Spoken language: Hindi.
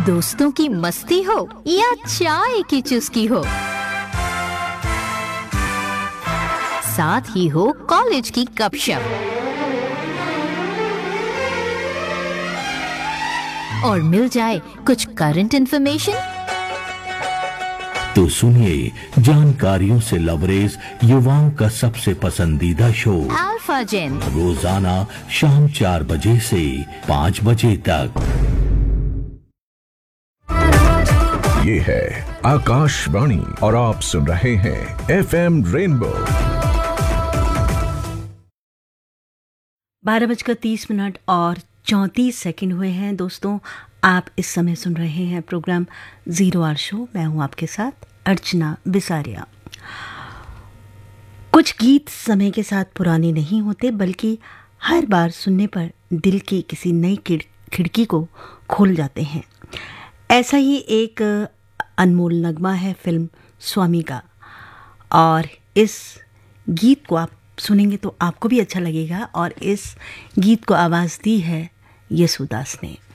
दोस्तों की मस्ती हो या चाय की चुस्की हो, साथ ही हो कॉलेज की गपशप और मिल जाए कुछ करंट इन्फॉर्मेशन, तो सुनिए जानकारियों से लबरेज युवाओं का सबसे पसंदीदा शो अल्फा जेन, रोजाना शाम 4 बजे से 5 बजे तक। ये है आकाशवाणी और आप सुन रहे हैं FM रेनबो। 12:30 और 34 सेकंड हुए हैं। दोस्तों, आप इस समय सुन रहे हैं प्रोग्राम जीरो आवर शो। मैं हूं आपके साथ अर्चना बिसारिया। कुछ गीत समय के साथ पुराने नहीं होते, बल्कि हर बार सुनने पर दिल की किसी नई खिड़की को खोल जाते हैं। ऐसा ही एक अनमोल नगमा है फिल्म स्वामी का, और इस गीत को आप सुनेंगे तो आपको भी अच्छा लगेगा। और इस गीत को आवाज़ दी है येसुदास ने।